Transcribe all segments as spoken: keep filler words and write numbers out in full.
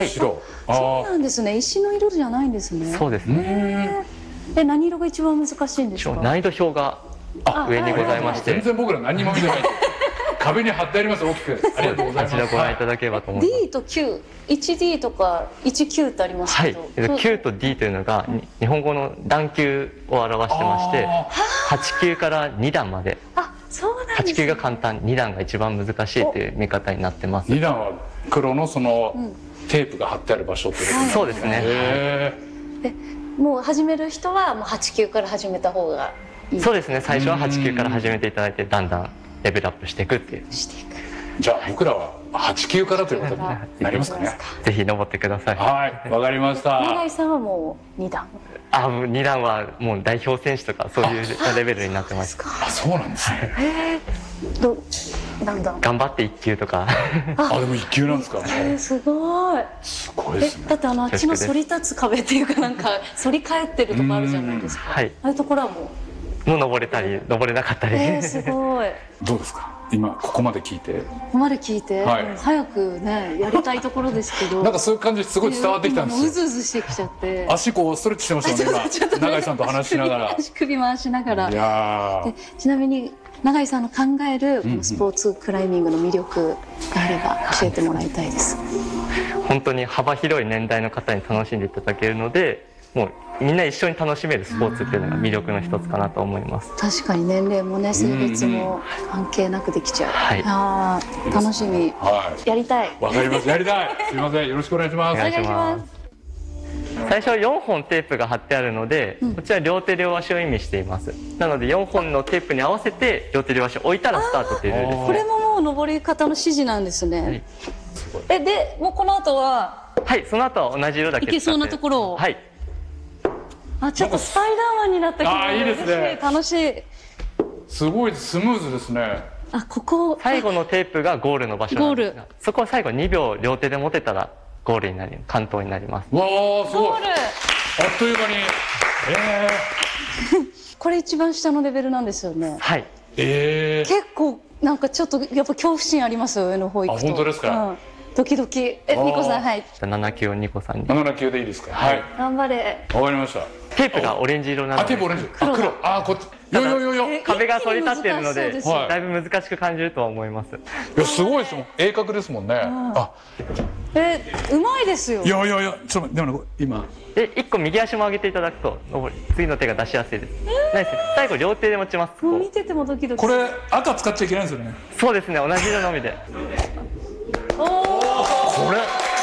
白。 そうなんですね。石の色じゃないんですね。 そうですね。 え、何色が一番難しいんですか？ 難易度表が上にございまして、 全然僕ら何も見てない。壁に貼ってあります、大きく。ありがとうございます。 こちらご覧いただければと思います。 ディー と キュー、いちディー とか いちキュー ってありますけど、 はい、キュー と ディー というのが日本語の段級を表してまして、はち級からに段まで。 あ、そうなんですね。 はち級が簡単、に段が一番難しいという見方になってます。 に段は黒のそのテープが貼ってある場所ってことですね。 そうですね。 で、もう始める人はもうはち級から始めた方がいい。 そうですね。最初ははち級から始めていただいて、だんだんレベルアップしていくっていう。 していく。 じゃあ僕らははち級からということになりますかね。 ぜひ登ってください。 はい、わかりました。 永井さんはもうに段。 あ、に段はもう代表選手とかそういうレベルになってます。 あ、そうなんですね。 へえ。ど、だんだん。 頑張っていっ級とか。 あ、でもいっ級なんですか。 えー、すごい。 すごいですね。 だってあのあっちの反り立つ壁っていうかなんか反り返ってるとこあるじゃないですか。 はい。 ああいうところはもう。 もう登れたり登れなかったり。 えー、すごい。 どうですか。今ここまで聞いて。こここまで聞いて、はい、早くねやりたいところですけど。 なんかそういう感じすごい伝わってきたんですよ。 うずうずしてきちゃって。 足こうストレッチしてましたもんね今。永井さんと話しながら。 足首回しながら。 いやでちなみに永井さんの考えるこのスポーツクライミングの魅力があれば教えてもらいたいです。 本当に幅広い年代の方に楽しんでいただけるので、もうみんな一緒に楽しめるスポーツっていうのが魅力の一つかなと思います。 確かに年齢もね性別も関係なくできちゃう。 はい、 ああ楽しみ、はい、やりたい。 わかります。やりたい。すみません、よろしくお願いします。 お願いします。最初はよんほんテープが貼ってあるので、うん、こちら両手両足を意味しています。なのでよんほんのテープに合わせて両手両足を置いたらスタートというルールです。 これももう登り方の指示なんですね。はい、えでもうこの後ははいその後は同じ色だけいけそうなところを。はい。あ、ちょっとスパイダーマンになった気が。 あ、いいですね。 楽しい。 すごいスムーズですね。 あ、ここ最後のテープがゴールの場所なんですが、そこを最後にびょう両手で持てたらゴールになり関東になります。 わあ、すごい。 ゴール。 あっという間に。えー、これ一番下のレベルなんですよね。 はい。 えー、 結構なんかちょっとやっぱ恐怖心ありますよ、上の方行くと。 あ、本当ですか。 うん、ドキドキ。え、ニコさん、はい。 なな級をニコさんに。 なな級でいいですか。はい。 頑張れ。 わかりました。 テープがオレンジ色なので。 あ、テープオレンジ。あ、黒。あ、こっち。よよよよ。 壁が反り立っているので、だいぶ難しく感じるとは思います。 いや、すごいですもん。鋭角ですもんね。あ。 え、うまいですよ。 いやいやいや、ちょっとでも今。 で、一個右足も上げていただくと、次の手が出しやすいです。ナイス。最後両手で持ちます。 もう見ててもドキドキ。 これ赤使っちゃいけないんですよね。 そうですね。同じ色のみで。 おお。 これ。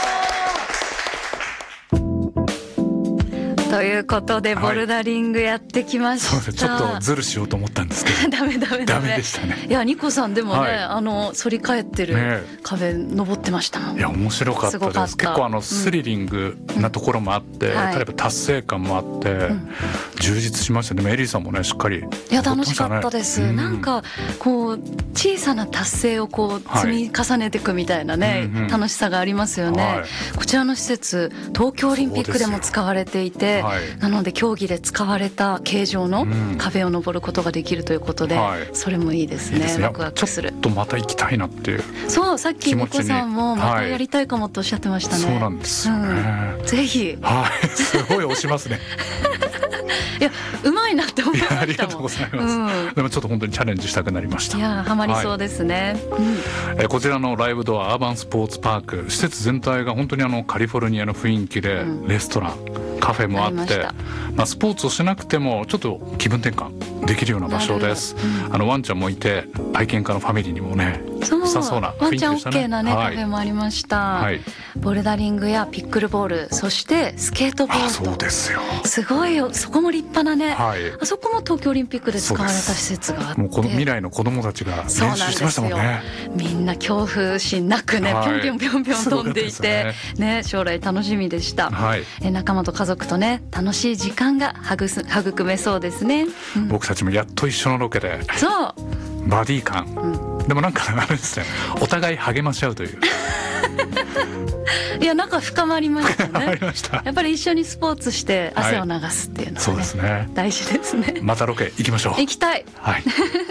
ということでボルダリングやってきました。 はい、そうですね。ちょっとズルしようと思ったんですけど。 ダメダメダメ。 ダメでしたね。 いやニコさんでもね、はい、あの反り返ってる壁登ってましたもん。 いや面白かったです。結構あのスリリングなところもあって、うん、例えば達成感もあって、うん、充実しましたね。でもエリーさんもねしっかり、ね。 いや楽しかったです。うん、なんかこう小さな達成をこう積み重ねていくみたいなね、はい、楽しさがありますよね。はい、こちらの施設東京オリンピックでも使われていて、はい、なので競技で使われた形状の壁を登ることができるということで、うん、それもいいですね。ワクワクする。 ちょっとまた行きたいなっていう。 そうさっきニコさんもまたやりたいかもっておっしゃってましたね。 はい、そうなんですよね。 うん、ぜひ。 はい、すごい押しますね。 いやうまいなって思いましたもん。 ありがとうございます。うん、でもちょっと本当にチャレンジしたくなりました。 いやハマりそうですね。はい、 うん、えこちらのライブドアアーバンスポーツパーク施設全体が本当にあのカリフォルニアの雰囲気で、うん、レストランカフェもあって、あまあ、スポーツをしなくてもちょっと気分転換できるような場所です。うん、あのワンちゃんもいて愛犬家のファミリーにもね良さそうな雰囲気でしたね。ワンちゃん OK なね、はい、カフェもありました。はい、ボルダリングやピックルボールそしてスケートボード。あそうですよ。 すごいよ。そこも立派なね、はい、あそこも東京オリンピックで使われた施設があって、 もうこの未来の子供たちが練習してましたもんね。 みんな恐怖心なくね、はい、ぴょんぴょんぴょんぴょん飛んでいて、ねね、将来楽しみでした。はい、え仲間と家族とね楽しい時間が育めそうですね。 うん、僕たちもやっと一緒のロケでそうバディ感、うん、でもなんかあれですね、お互い励まし合うといういや仲深まりましたね。 ましたやっぱり一緒にスポーツして汗を流すっていうのは、ね、はい、 そうですね、 大事ですね。 またロケ行きましょう。 行きたい。 はい